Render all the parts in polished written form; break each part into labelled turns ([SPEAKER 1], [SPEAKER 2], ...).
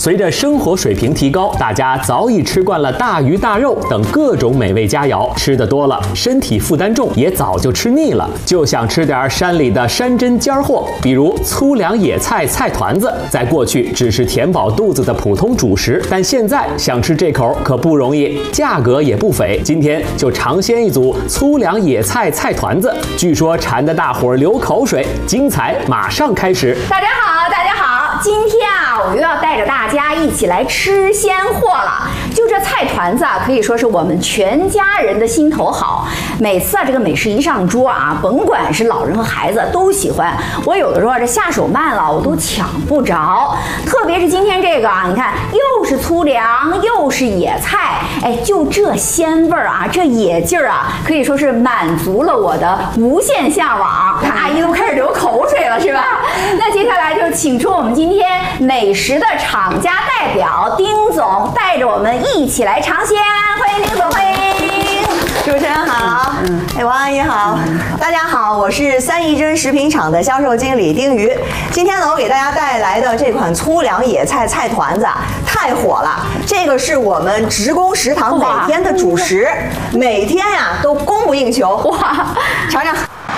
[SPEAKER 1] 随着生活水平提高，大家早已吃惯了大鱼大肉等各种美味佳肴，吃得多了，身体负担重，也早就吃腻了，就想吃点山里的山珍尖货，比如粗粮野菜菜团子。在过去只是填饱肚子的普通主食，但现在想吃这口可不容易，价格也不菲。今天就尝鲜一组粗粮野菜菜团子，据说馋得大伙儿流口水，精彩马上开始。
[SPEAKER 2] 大家好，大家好，今天啊，我又要带着大家一起来吃鲜货了。就这菜团子啊，可以说是我们全家人的心头好。每次啊，这个美食一上桌啊，甭管是老人和孩子都喜欢。我有的时候这下手慢了，我都抢不着。特别是今天这个啊，你看又是粗粮又是野菜，哎，就这鲜味儿啊，这野劲儿啊，可以说是满足了我的无限向往。看阿姨都开始流口水了，是吧？那接下来就请出我们今天美食的厂家代表丁总，带着我们一起来尝鲜。欢迎丁总，欢迎。
[SPEAKER 3] 主持人好，王阿姨好，大家好，我是三义珍食品厂的销售经理丁瑜。今天呢，我给大家带来的这款粗粮野菜菜团子太火了，这个是我们职工食堂每天的主食，每天呀都供不应求。哇，尝尝。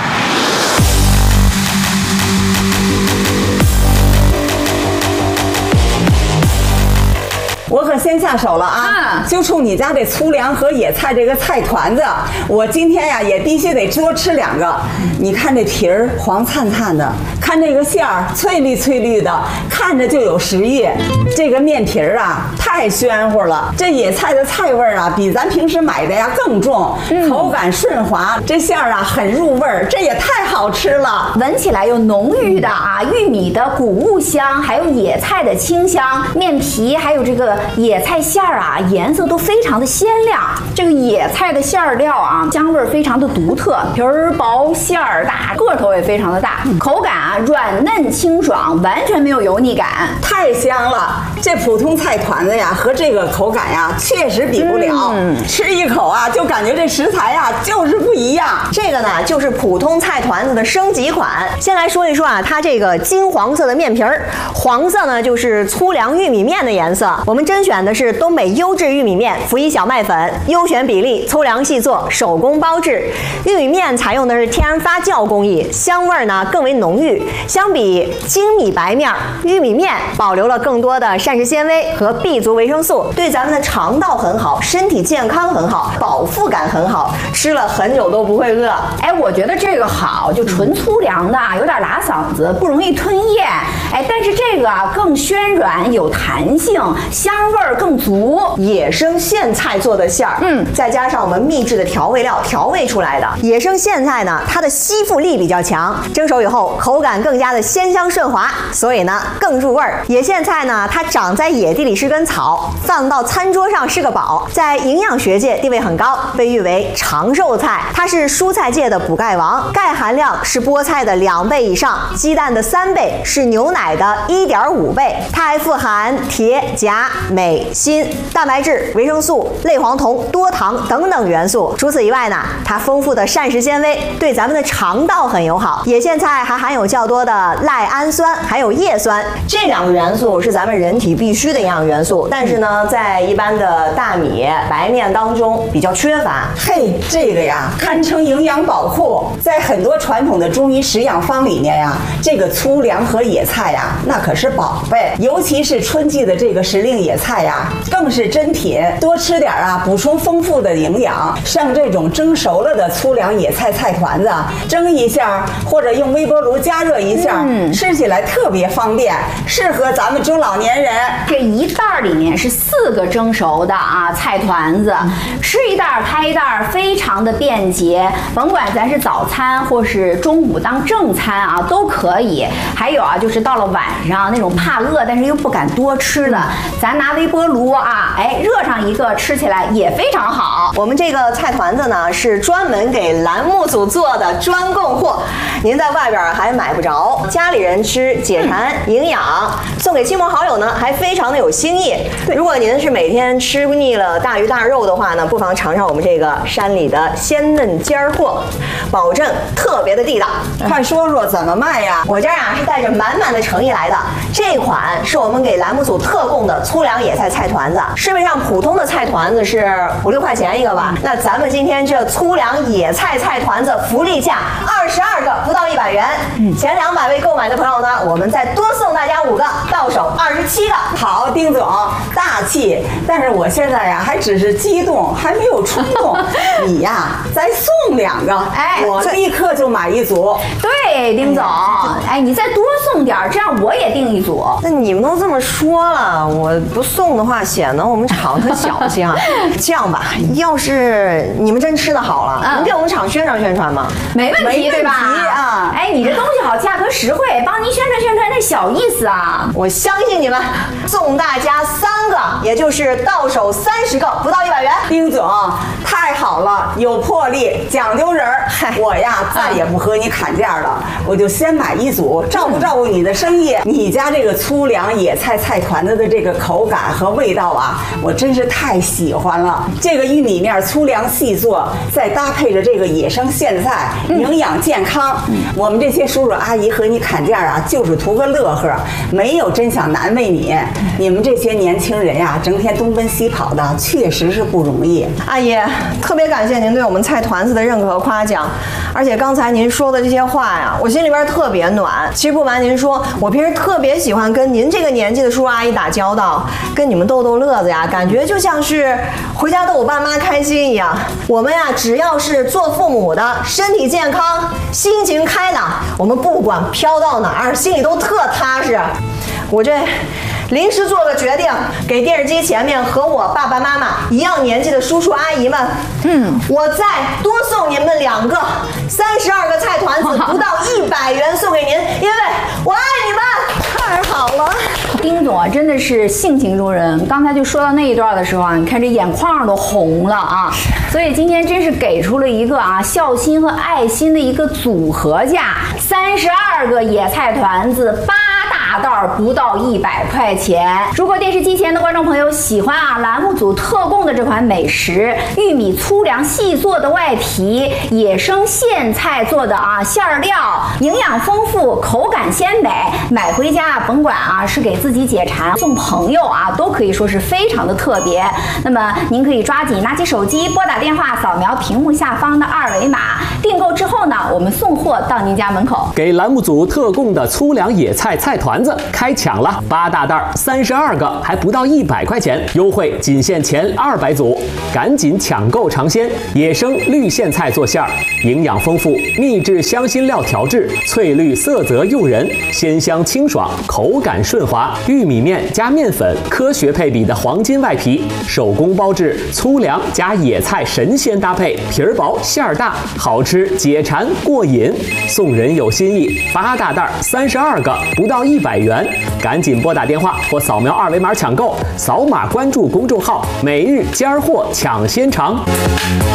[SPEAKER 4] 我可先下手了啊！就冲你家这粗粮和野菜这个菜团子，我今天呀也必须得多吃2个。你看这皮儿黄灿灿的，看这个馅儿翠绿翠绿的，看着就有食欲。这个面皮儿啊太暄乎了，这野菜的菜味儿啊比咱平时买的呀更重，口感顺滑，这馅儿啊很入味儿，这也太好吃了。
[SPEAKER 2] 闻起来有浓郁的啊玉米的谷物香，还有野菜的清香，面皮还有这个野菜馅儿啊，颜色都非常的鲜亮。这个野菜的馅儿料啊，香味儿非常的独特，皮儿薄馅儿大，个头也非常的大，口感啊软嫩清爽，完全没有油腻感，
[SPEAKER 4] 太香了。这普通菜团子呀和这个口感呀确实比不了，吃一口啊就感觉这食材呀就是不一样。
[SPEAKER 3] 这个呢就是普通菜团子的升级款。先来说一说啊，它这个金黄色的面皮儿，黄色呢就是粗粮玉米面的颜色。我们甄选的是东北优质玉米面，辅以小麦粉，优选比例，粗粮细做，手工包制。玉米面采用的是天然发酵工艺，香味呢更为浓郁。相比精米白面，玉米面保留了更多的膳食纤维和 B 族维生素，对咱们的肠道很好，身体健康很好，饱腹感很好，吃了很久都不会饿。
[SPEAKER 2] 哎，我觉得这个好，就纯粗粮的，有点拉嗓子，不容易吞咽。哎，但是这个啊更暄软有弹性，香味儿更足。
[SPEAKER 3] 野生苋菜做的馅儿，再加上我们秘制的调味料调味出来的。野生苋菜呢，它的吸附力比较强，蒸熟以后口感更加的鲜香顺滑，所以呢更入味儿。野苋菜呢，它长在野地里是根草，放到餐桌上是个宝，在营养学界地位很高，被誉为长寿菜。它是蔬菜界的补钙王，钙含量是菠菜的2倍以上，鸡蛋的3倍，是牛奶的1.5倍。它还富含铁、钾、镁、锌、蛋白质、维生素、类黄酮、多糖等等元素。除此以外呢，它丰富的膳食纤维对咱们的肠道很友好。野苋菜还含有较多的赖氨酸，还有叶酸，这2个元素是咱们人体必须的营养元素，但是呢，在一般的大米、白面当中比较缺乏。
[SPEAKER 4] 嘿，这个呀，堪称营养宝库。在很多传统的中医食养方里面呀，这个粗粮和野菜呀，那可是宝贝。尤其是春季的这个时令野菜呀，更是珍品。多吃点啊，补充丰富的营养。像这种蒸熟了的粗粮野菜菜团子，蒸一下或者用微波炉加热一下，吃起来特别方便，适合咱们中老年人。
[SPEAKER 2] 这一袋里面是4个蒸熟的啊菜团子，吃一袋开一袋，非常的便捷。甭管咱是早餐或是中午当正餐啊，都可以。还有啊，就是到了晚上那种怕饿但是又不敢多吃的，咱拿微波炉啊，哎，热上一个，吃起来也非常好。
[SPEAKER 3] 我们这个菜团子呢是专门给栏目组做的专供货，您在外边还买不着，家里人吃解馋营养，送给亲朋好友呢还非常的有新意。如果您是每天吃腻了大鱼大肉的话呢，不妨尝尝我们这个山里的鲜嫩尖货，保证特别的地道。
[SPEAKER 4] 快说说怎么卖呀？
[SPEAKER 3] 我这儿啊是带着满满的诚意来的， 这款是我们给栏目组特供的粗粮野菜菜团子。市面上普通的菜团子是5、6块钱一个吧？那咱们今天这粗粮野菜菜团子福利价22个，不到100元。前200位购买的朋友呢，我们再多送大家5个，到手27个。
[SPEAKER 4] 好，丁总大气，但是我现在呀还只是激动，还没有冲动。你呀再送2个，我立刻就买一组。
[SPEAKER 2] 对，丁总，你再多送点，这样我也订一组。
[SPEAKER 3] 那你们都这么说了，我不送的话，显得我们厂特小气啊。这样吧，要是你们真吃的好了，能给我们厂宣传宣传吗？
[SPEAKER 2] 没问题，对吧？
[SPEAKER 4] 啊！
[SPEAKER 2] 你这东西好，价格实惠，帮您宣传宣传，那小意思啊。
[SPEAKER 3] 我相信你们，送大家3个，也就是到手30个，不到100元。
[SPEAKER 4] 丁总太好了，有魄力，讲究人儿。我呀再也不和你砍价了，我就先买一组，照顾你的生意。你家这个粗粮野菜菜团子的这个口感和味道啊，我真是太喜欢了。这个玉米面粗粮细做，再搭配着这个野生苋菜，营养健康。我们这些叔叔阿姨和你砍价啊，就是图个乐呵，没有真想难为你。你们这些年轻人呀，整天东奔西跑的，确实是不容易。
[SPEAKER 3] 阿姨，特别感谢您对我们菜团子的认可和夸奖，而且刚才您说的这些话呀，我心里边特别暖。其实不瞒您说，我平时特别喜欢跟您这个年纪的叔叔阿姨打交道，跟你们逗逗乐子呀，感觉就像是回家逗我爸妈开心一样。我们呀，只要是做父母的，身体健康，心情开朗，我们不管飘到哪儿，心里都特踏实。我这临时做个决定，给电视机前面和我爸爸妈妈一样年纪的叔叔阿姨们，我再多送你们2个32个菜团子，不到100元送给您，因为我爱你们。太好了，
[SPEAKER 2] 丁总啊，真的是性情中人。刚才就说到那一段的时候啊，你看这眼眶都红了啊。所以今天真是给出了一个孝心和爱心的一个组合价，32个野菜团子，8大袋，不到100块钱。如果电视机前的观众朋友喜欢栏目组特供的这款美食，玉米粗粮细做的外皮，野生苋菜做的馅料，营养丰富，口感鲜美，买回家甭管是给自己解馋，送朋友都可以说是非常的特别。那么您可以抓紧拿起手机，拨打电话，扫描屏幕下方的2维码，订购之后呢，我们送货到您家门口。
[SPEAKER 1] 给栏目组特供的粗粮野菜菜团子开抢了，8大袋32个，还不到100块钱，优惠仅限前200组，赶紧抢购尝鲜！野生绿苋菜做馅儿，营养丰富，秘制香辛料调制，翠绿色泽诱人，鲜香清爽，口感顺滑。玉米面加面粉，科学配比的黄金外皮，手工包制，粗粮加野菜神仙搭配，皮儿薄馅儿大，好吃解馋过瘾。送人有新意，8大袋32个，不到100元，赶紧拨打电话或扫描2维码抢购，扫码关注公众号“每日尖儿货抢先尝”。